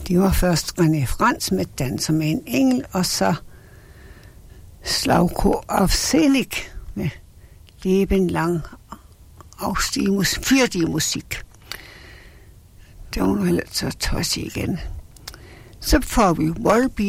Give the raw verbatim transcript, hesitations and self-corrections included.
Det var først René Frans med Danser med en engel, og så Slagkor af Selig med Leben lang afstimus, fyrdige musik. Det var nu heller så tosset igen. Så får vi Volbeat